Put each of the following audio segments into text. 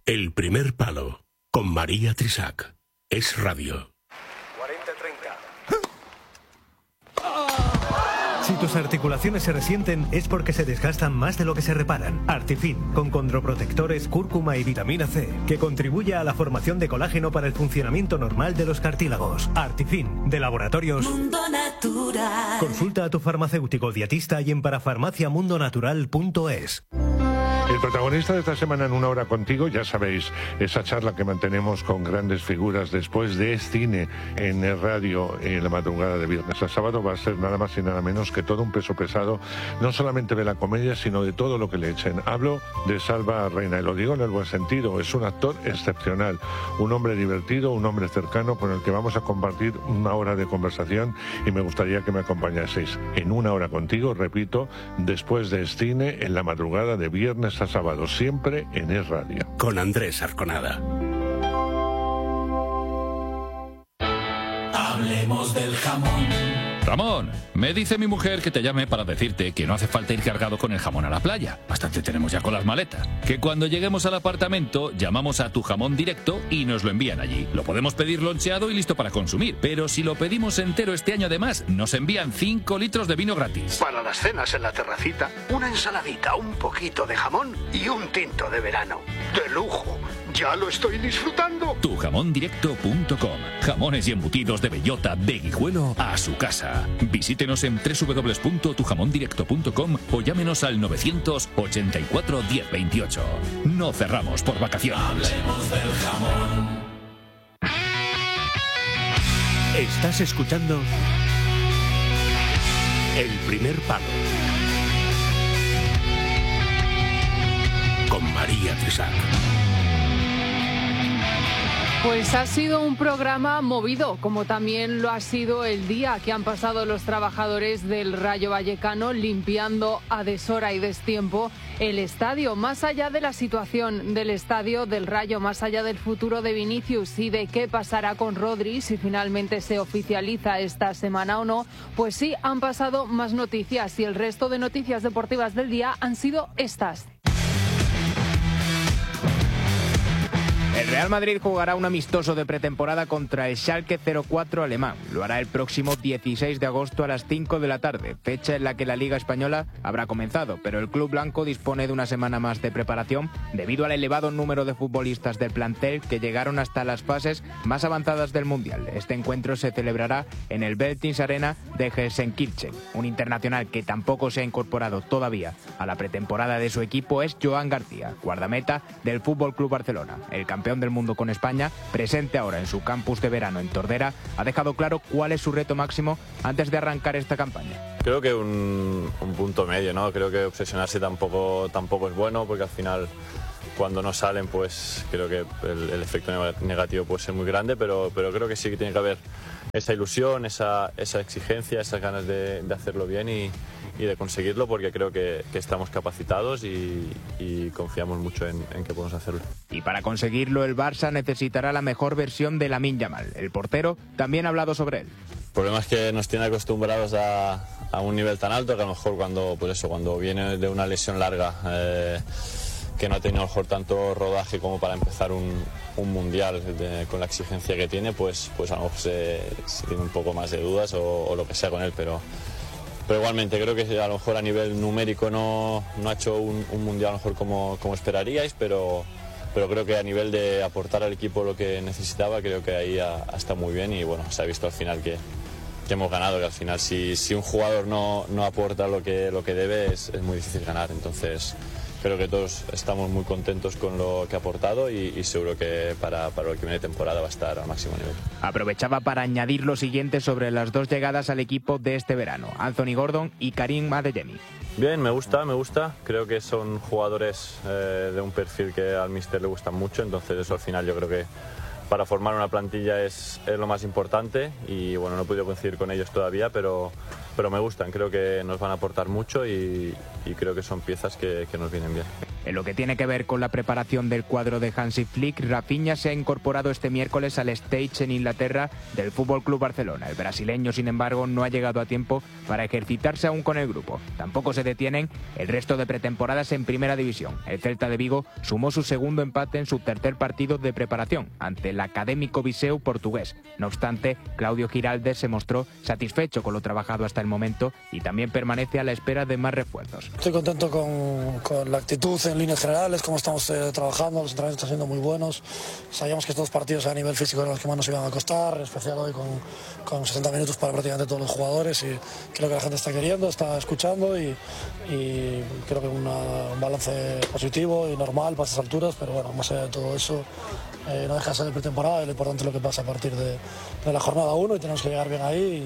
El primer palo, con María Trisac. Es radio. 40-30. Si tus articulaciones se resienten es porque se desgastan más de lo que se reparan. Artifin, con condroprotectores, cúrcuma y vitamina C, que contribuye a la formación de colágeno para el funcionamiento normal de los cartílagos. Artifin, de Laboratorios Mundo Natural. Consulta a tu farmacéutico dietista y en parafarmaciamundonatural.es. El protagonista de esta semana en Una Hora Contigo, ya sabéis, esa charla que mantenemos con grandes figuras después de cine en el radio en la madrugada de viernes a sábado, va a ser nada más y nada menos que todo un peso pesado, no solamente de la comedia, sino de todo lo que le echen. Hablo de Salva Reina, y lo digo en el buen sentido, es un actor excepcional, un hombre divertido, un hombre cercano con el que vamos a compartir una hora de conversación y me gustaría que me acompañaseis en Una Hora Contigo, repito, después de cine en la madrugada de viernes a sábado, siempre en Es Radio. Con Andrés Arconada. Hablemos del jamón. Ramón, me dice mi mujer que te llame para decirte que no hace falta ir cargado con el jamón a la playa. Bastante tenemos ya con las maletas. Que cuando lleguemos al apartamento, llamamos a Tu Jamón Directo y nos lo envían allí. Lo podemos pedir loncheado y listo para consumir. Pero si lo pedimos entero este año además, nos envían 5 litros de vino gratis. Para las cenas en la terracita, una ensaladita, un poquito de jamón y un tinto de verano. ¡De lujo! ¡Ya lo estoy disfrutando! Tujamondirecto.com. Jamones y embutidos de bellota, de Guijuelo a su casa. Visítenos en www.tujamondirecto.com o llámenos al 984 1028. No cerramos por vacaciones. Hablemos del jamón. Estás escuchando El primer palo, con María Trisac. Pues ha sido un programa movido, como también lo ha sido el día que han pasado los trabajadores del Rayo Vallecano limpiando a deshora y destiempo el estadio. Más allá de la situación del estadio del Rayo, más allá del futuro de Vinicius y de qué pasará con Rodri, si finalmente se oficializa esta semana o no, pues sí han pasado más noticias y el resto de noticias deportivas del día han sido estas. El Real Madrid jugará un amistoso de pretemporada contra el Schalke 04 alemán. Lo hará el próximo 16 de agosto a las 5 de la tarde, fecha en la que la Liga Española habrá comenzado, pero el club blanco dispone de una semana más de preparación debido al elevado número de futbolistas del plantel que llegaron hasta las fases más avanzadas del Mundial. Este encuentro se celebrará en el Veltins Arena de Gelsenkirchen. Un internacional que tampoco se ha incorporado todavía a la pretemporada de su equipo es Joan García, guardameta del FC Barcelona. El campeón del mundo con España, presente ahora en su campus de verano en Tordera, ha dejado claro cuál es su reto máximo antes de arrancar esta campaña. Creo que un punto medio, ¿no? Creo que obsesionarse tampoco es bueno, porque al final cuando no salen, pues creo que el efecto negativo puede ser muy grande, pero creo que sí que tiene que haber esa ilusión, esa exigencia, esas ganas de hacerlo bien y de conseguirlo, porque creo que estamos capacitados y confiamos mucho en que podemos hacerlo. Y para conseguirlo, el Barça necesitará la mejor versión de Lamine Yamal. El portero también ha hablado sobre él. El problema es que nos tiene acostumbrados a un nivel tan alto que a lo mejor cuando viene de una lesión larga, que no ha tenido a lo mejor tanto rodaje como para empezar un mundial con la exigencia que tiene, pues a lo mejor se tiene un poco más de dudas o lo que sea con él, pero igualmente creo que a lo mejor a nivel numérico no ha hecho un mundial a lo mejor como esperaríais, pero creo que a nivel de aportar al equipo lo que necesitaba, creo que ahí ha estado muy bien y bueno, se ha visto al final que hemos ganado, que al final si un jugador no aporta lo que debe es muy difícil ganar, entonces creo que todos estamos muy contentos con lo que ha aportado y seguro que para lo que viene de temporada va a estar al máximo nivel. Aprovechaba para añadir lo siguiente sobre las dos llegadas al equipo de este verano, Anthony Gordon y Karim Adeyemi. Bien, me gusta. Creo que son jugadores de un perfil que al míster le gustan mucho, entonces eso al final yo creo que para formar una plantilla es lo más importante y bueno, no he podido coincidir con ellos todavía, pero me gustan, creo que nos van a aportar mucho y creo que son piezas que nos vienen bien. En lo que tiene que ver con la preparación del cuadro de Hansi Flick, Rafinha se ha incorporado este miércoles al stage en Inglaterra del FC Barcelona. El brasileño, sin embargo, no ha llegado a tiempo para ejercitarse aún con el grupo. Tampoco se detienen el resto de pretemporadas en Primera División. El Celta de Vigo sumó su segundo empate en su tercer partido de preparación ante el Académico Viseu portugués. No obstante, Claudio Giraldes se mostró satisfecho con lo trabajado hasta el momento y también permanece a la espera de más refuerzos. Estoy contento con la actitud en líneas generales, cómo estamos trabajando, los entrenamientos están siendo muy buenos. Sabíamos que estos partidos a nivel físico eran los que más nos iban a costar, en especial hoy con 60 minutos para prácticamente todos los jugadores, y creo que la gente está queriendo, está escuchando y creo que un balance positivo y normal para estas alturas, pero bueno, más allá de todo eso, no deja de ser de pretemporada y lo importante es lo que pasa a partir de la jornada 1 y tenemos que llegar bien ahí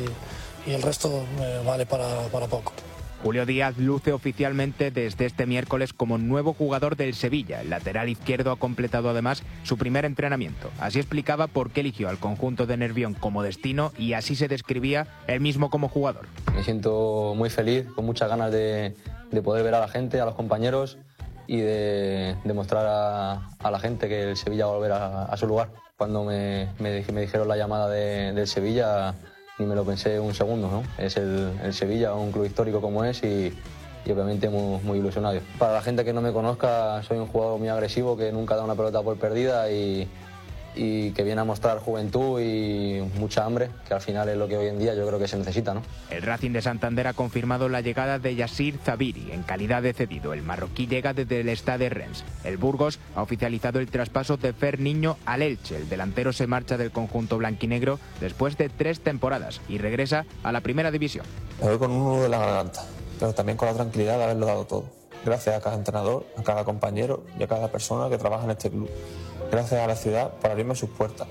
y el resto vale para poco. Julio Díaz luce oficialmente desde este miércoles como nuevo jugador del Sevilla. El lateral izquierdo ha completado además su primer entrenamiento. Así explicaba por qué eligió al conjunto de Nervión como destino y así se describía él mismo como jugador. Me siento muy feliz, con muchas ganas de poder ver a la gente, a los compañeros y de demostrar a la gente que el Sevilla va a volver a su lugar. Cuando me dijeron la llamada del Sevilla, ni me lo pensé un segundo, ¿no? Es el Sevilla, un club histórico como es y obviamente muy ilusionado. Para la gente que no me conozca, soy un jugador muy agresivo que nunca da una pelota por perdida y que viene a mostrar juventud y mucha hambre, que al final es lo que hoy en día yo creo que se necesita, ¿no? El Racing de Santander ha confirmado la llegada de Yassir Zabiri en calidad de cedido. El marroquí llega desde el Stade Rennes. El Burgos ha oficializado el traspaso de Fer Niño al Elche. El delantero se marcha del conjunto blanquinegro después de 3 temporadas y regresa a la Primera División. Me voy con un nudo de la garganta, pero también con la tranquilidad de haberlo dado todo. Gracias a cada entrenador, a cada compañero y a cada persona que trabaja en este club. Gracias a la ciudad por abrirme sus puertas.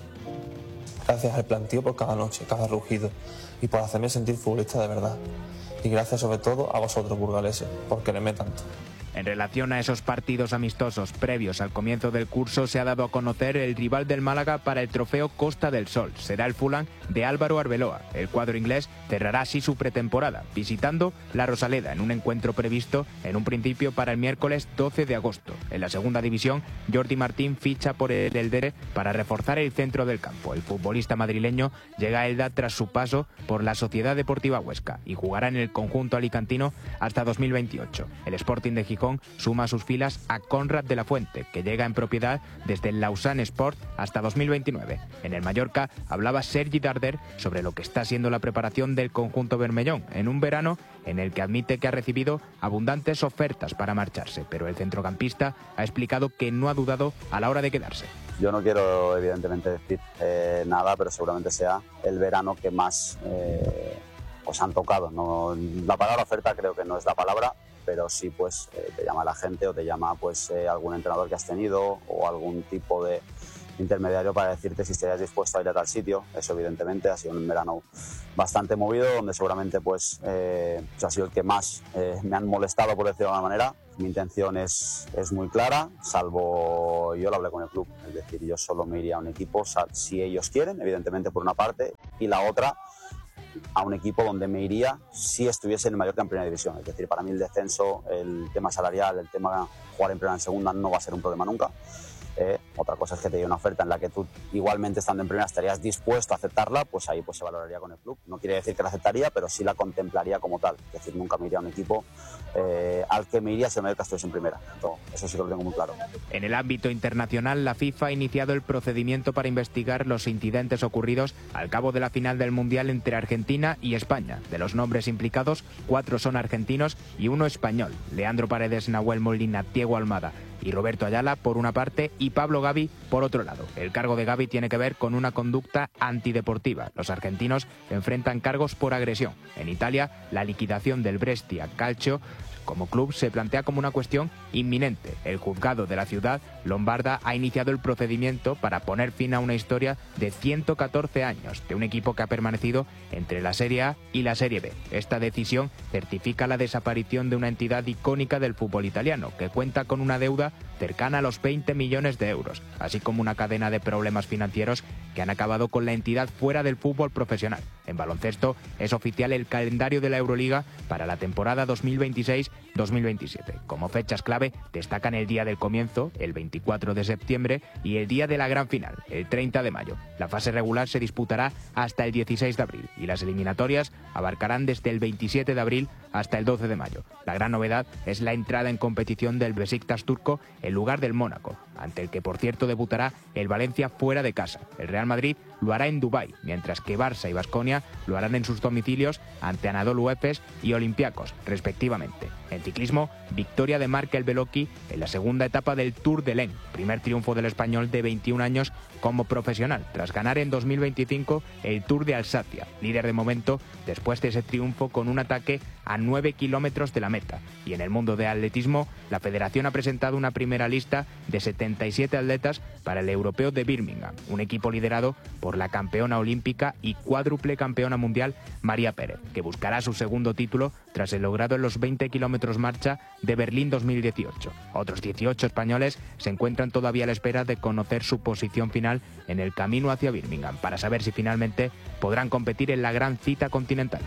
Gracias al plantío por cada noche, cada rugido y por hacerme sentir futbolista de verdad. Y gracias sobre todo a vosotros, burgaleses, por quererme tanto. En relación a esos partidos amistosos previos al comienzo del curso, se ha dado a conocer el rival del Málaga para el trofeo Costa del Sol. Será el Fulham de Álvaro Arbeloa. El cuadro inglés cerrará así su pretemporada, visitando la Rosaleda en un encuentro previsto en un principio para el miércoles 12 de agosto. En la segunda división, Jordi Martín ficha por el Eldere para reforzar el centro del campo. El futbolista madrileño llega a Elda tras su paso por la Sociedad Deportiva Huesca y jugará en el conjunto alicantino hasta 2028. El Sporting de Gijón suma a sus filas a Conrad de la Fuente, que llega en propiedad desde el Lausanne Sport hasta 2029. En el Mallorca hablaba Sergi Darder sobre lo que está siendo la preparación del conjunto bermellón en un verano en el que admite que ha recibido abundantes ofertas para marcharse, pero el centrocampista ha explicado que no ha dudado a la hora de quedarse. Yo no quiero evidentemente decir nada, pero seguramente sea el verano que más os han tocado. No, la palabra oferta creo que no es la palabra, pero sí pues te llama la gente o te llama pues algún entrenador que has tenido o algún tipo de intermediario para decirte si estarías dispuesto a ir a tal sitio. Eso evidentemente ha sido un verano bastante movido, donde seguramente pues ha sido el que más me han molestado, por decirlo de alguna manera. Mi intención es muy clara, salvo yo lo hablé con el club, es decir, yo solo me iría a un equipo si ellos quieren, evidentemente por una parte, y la otra a un equipo donde me iría si estuviese en el Mallorca en Primera División. Es decir, para mí el descenso, el tema salarial, el tema jugar en Primera o en Segunda no va a ser un problema nunca. Otra cosa es que te llegue una oferta en la que tú igualmente estando en Primera estarías dispuesto a aceptarla, pues ahí pues se valoraría con el club. No quiere decir que la aceptaría, pero sí la contemplaría como tal. Es decir, nunca me iría a un equipo al que me iría si el Mallorca estuviese en Primera. Entonces, eso sí que lo tengo muy claro. En el ámbito internacional, la FIFA ha iniciado el procedimiento para investigar los incidentes ocurridos al cabo de la final del Mundial entre Argentina y España. De los nombres implicados, 4 son argentinos y 1 español. Leandro Paredes, Nahuel Molina, Diego Almada y Roberto Ayala por una parte y Pablo Gavi por otro lado. El cargo de Gavi tiene que ver con una conducta antideportiva. Los argentinos enfrentan cargos por agresión. En Italia, la liquidación del Brescia Calcio como club se plantea como una cuestión inminente. El juzgado de la ciudad lombarda ha iniciado el procedimiento para poner fin a una historia de 114 años de un equipo que ha permanecido entre la Serie A y la Serie B. Esta decisión certifica la desaparición de una entidad icónica del fútbol italiano, que cuenta con una deuda cercana a los 20 millones de euros, así como una cadena de problemas financieros que han acabado con la entidad fuera del fútbol profesional. En baloncesto es oficial el calendario de la Euroliga para la temporada 2026-2027. Como fechas clave destacan el día del comienzo, el 24 de septiembre, y el día de la gran final, el 30 de mayo. La fase regular se disputará hasta el 16 de abril y las eliminatorias abarcarán desde el 27 de abril hasta el 12 de mayo. La gran novedad es la entrada en competición del Besiktas turco en lugar del Mónaco, ante el que por cierto debutará el Valencia fuera de casa. El Real Madrid lo hará en Dubái, mientras que Barça y Baskonia lo harán en sus domicilios ante Anadolu Efes y Olympiacos, respectivamente. En ciclismo, victoria de Marc El Beloki en la segunda etapa del Tour de l'Ain, primer triunfo del español de 21 años como profesional, tras ganar en 2025 el Tour de Alsacia, líder de momento después de ese triunfo con un ataque a 9 kilómetros de la meta. Y en el mundo de atletismo, la federación ha presentado una primera lista de 77 atletas para el Europeo de Birmingham, un equipo liderado por la campeona olímpica y cuádruple campeona mundial María Pérez, que buscará su segundo título tras el logrado en los 20 kilómetros marcha de Berlín 2018. Otros 18 españoles se encuentran todavía a la espera de conocer su posición final en el camino hacia Birmingham, para saber si finalmente podrán competir en la gran cita continental.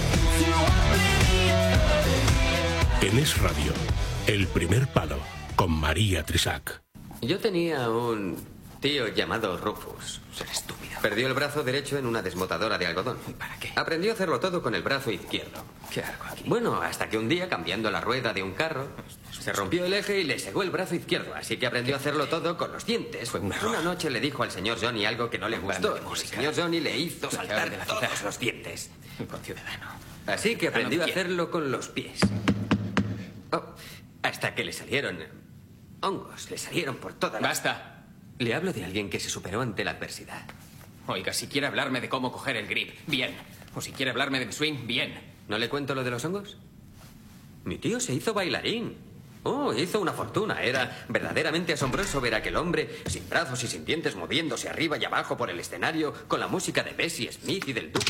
En Es Radio, El Primer Palo, con María Trisac. Yo tenía un tío llamado Rufus. Ser estúpido. Perdió el brazo derecho en una desmotadora de algodón. ¿Para qué? Aprendió a hacerlo todo con el brazo izquierdo. ¿Qué hago aquí? Bueno, hasta que un día, cambiando la rueda de un carro, se rompió el eje y le segó el brazo izquierdo. Así que aprendió a hacerlo todo con los dientes. Fue un error. Una noche le dijo al señor Johnny algo que no le gustó. Y el señor Johnny le hizo saltar de todos los dientes. Un conciudadano. Así que aprendió a hacerlo con los pies. Oh, hasta que le salieron hongos. Le salieron por toda la... ¡Basta! Le hablo de alguien que se superó ante la adversidad. Oiga, si quiere hablarme de cómo coger el grip, bien. O si quiere hablarme de mi swing, bien. ¿No le cuento lo de los hongos? Mi tío se hizo bailarín. Oh, hizo una fortuna. Era verdaderamente asombroso ver a aquel hombre sin brazos y sin dientes moviéndose arriba y abajo por el escenario con la música de Bessie Smith y del Duke.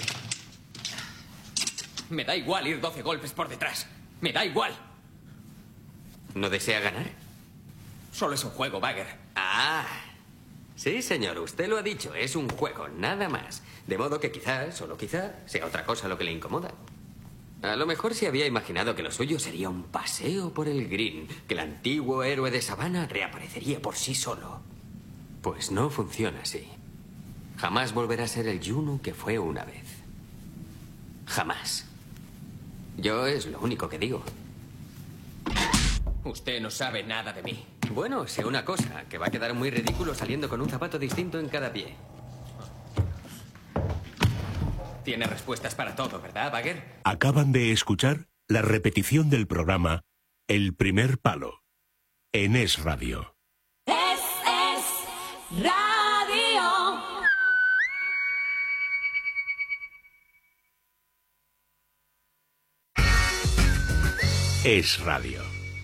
Me da igual ir 12 golpes por detrás. Me da igual. ¿No desea ganar? Solo es un juego, Bagger. Ah, sí, señor, usted lo ha dicho. Es un juego, nada más. De modo que quizás, solo quizá, sea otra cosa lo que le incomoda. A lo mejor se había imaginado que lo suyo sería un paseo por el green, que el antiguo héroe de Sabana reaparecería por sí solo. Pues no funciona así. Jamás volverá a ser el Juno que fue una vez. Jamás. Yo es lo único que digo. Usted no sabe nada de mí. Bueno, sé una cosa, que va a quedar muy ridículo saliendo con un zapato distinto en cada pie. Tiene respuestas para todo, ¿verdad, Bagger? Acaban de escuchar la repetición del programa El Primer Palo, en Es Radio. Es Radio. Es Radio.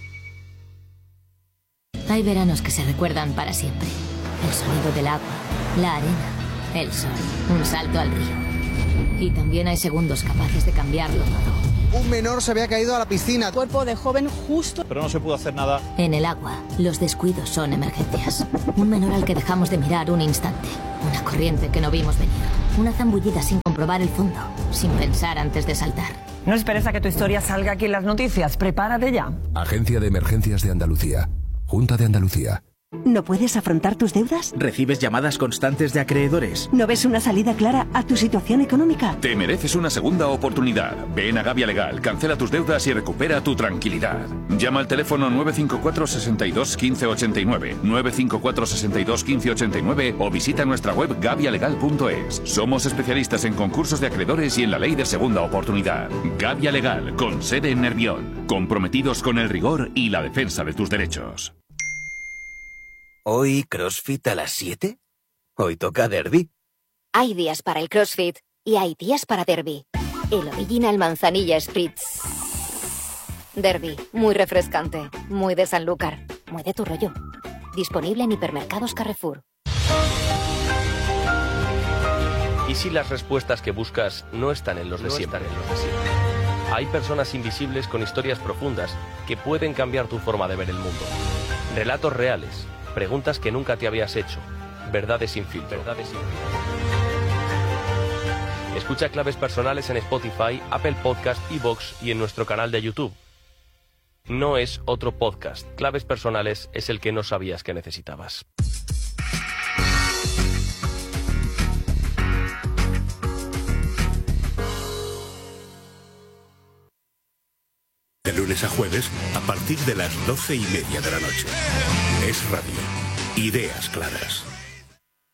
Hay veranos que se recuerdan para siempre. El sonido del agua, la arena, el sol, un salto al río. Y también hay segundos capaces de cambiarlo todo. Un menor se había caído a la piscina. Cuerpo de joven justo. Pero no se pudo hacer nada. En el agua, los descuidos son emergencias. Un menor al que dejamos de mirar un instante. Una corriente que no vimos venir. Una zambullida sin comprobar el fondo. Sin pensar antes de saltar. No esperes a que tu historia salga aquí en las noticias. Prepárate ya. Agencia de Emergencias de Andalucía. Junta de Andalucía. ¿No puedes afrontar tus deudas? ¿Recibes llamadas constantes de acreedores? ¿No ves una salida clara a tu situación económica? Te mereces una segunda oportunidad. Ven a Gavia Legal, cancela tus deudas y recupera tu tranquilidad. Llama al teléfono 954 62 15 89, 954 62 15 89 o visita nuestra web gavialegal.es. Somos especialistas en concursos de acreedores y en la ley de segunda oportunidad. Gavia Legal, con sede en Nervión. Comprometidos con el rigor y la defensa de tus derechos. ¿Hoy CrossFit a las 7? Hoy toca Derby. Hay días para el CrossFit y hay días para Derby. El Original Manzanilla Spritz. Derby, muy refrescante, muy de Sanlúcar, muy de tu rollo. Disponible en hipermercados Carrefour. ¿Y si las respuestas que buscas no están en los de siempre? Hay personas invisibles con historias profundas que pueden cambiar tu forma de ver el mundo. Relatos reales. Preguntas que nunca te habías hecho. Verdades sin filtro. Escucha Claves Personales en Spotify, Apple Podcast, iVoox y en nuestro canal de YouTube. No es otro podcast. Claves Personales es el que no sabías que necesitabas. De lunes a jueves, a partir de las 12:30 de la noche. Es Radio. Ideas claras.